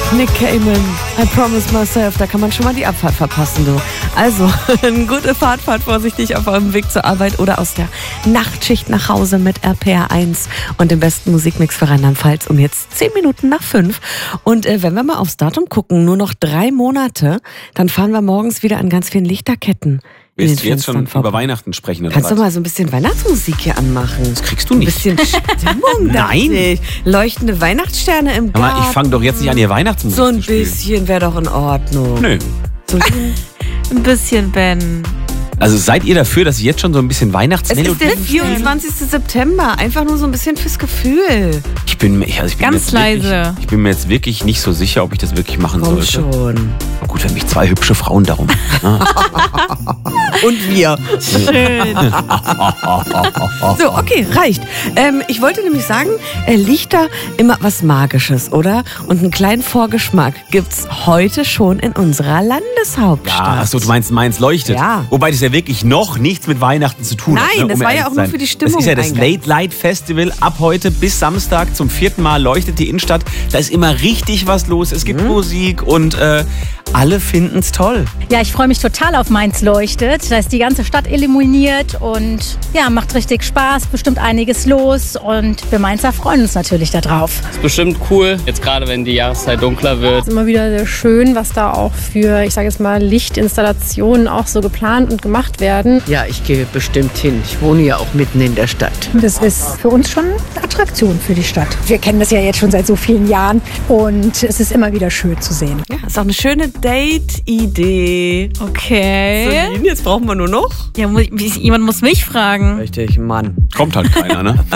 Nick Cayman, I promise myself, da kann man schon mal die Abfahrt verpassen, du. Also, eine gute Fahrt, fahrt vorsichtig auf eurem Weg zur Arbeit oder aus der Nachtschicht nach Hause mit RPR1 und dem besten Musikmix für Rheinland-Pfalz um jetzt 10 Minuten nach 5. Und wenn wir mal aufs Datum gucken, nur noch 3 Monate, dann fahren wir morgens wieder an ganz vielen Lichterketten. Willst du jetzt schon über Weihnachten sprechen? Oder Kannst was? du mal so ein bisschen Weihnachtsmusik hier anmachen? Das kriegst du nicht. Ein bisschen Stimmung. Nein. Leuchtende Weihnachtssterne im Garten. Aber ich fange doch jetzt nicht an, hier Weihnachtsmusik so ein zu spielen. bisschen wäre doch in Ordnung. Nö. So Ein bisschen, Ben. Also seid ihr dafür, dass ich jetzt schon so ein bisschen es ist Weihnachtsmelodie der 24. September. Einfach nur so ein bisschen fürs Gefühl. Ich bin Ganz jetzt leise. Wirklich, ich bin mir jetzt wirklich nicht so sicher, ob ich das wirklich machen Komm sollte. schon. Gut, wenn mich 2 hübsche Frauen darum. Und wir. Schön. So, okay, reicht. Ich wollte nämlich sagen, Lichter immer was Magisches, oder? Und einen kleinen Vorgeschmack gibt's heute schon in unserer Landeshauptstadt. Ja, achso, du meinst Mainz leuchtet. Ja. Wobei das ja wirklich noch nichts mit Weihnachten zu tun hat. Nein, Ne, das um war ja ehrlich auch zu nur sein. für die Stimmung Das ist ja das eingangs. Late Light Festival. Ab heute bis Samstag zum 4. Mal leuchtet die Innenstadt. Da ist immer richtig was los. Es gibt Musik und alle finden's toll. Ja, ich freue mich total auf Mainz leuchtet. Da ist die ganze Stadt illuminiert und ja, macht richtig Spaß, bestimmt einiges los und wir Mainzer freuen uns natürlich darauf. Ist bestimmt cool, jetzt gerade wenn die Jahreszeit dunkler wird. Es ist immer wieder sehr schön, was da auch für, ich sage jetzt mal, Lichtinstallationen auch so geplant und gemacht werden. Ja, ich gehe bestimmt hin. Ich wohne ja auch mitten in der Stadt. Das ist für uns schon eine Attraktion für die Stadt. Wir kennen das ja jetzt schon seit so vielen Jahren und es ist immer wieder schön zu sehen. Ja, ist auch eine schöne Date-Idee. Okay. Celine, jetzt brauchen wir nur noch. Ja, jemand muss mich fragen. Richtig, Mann. Kommt halt keiner, ne?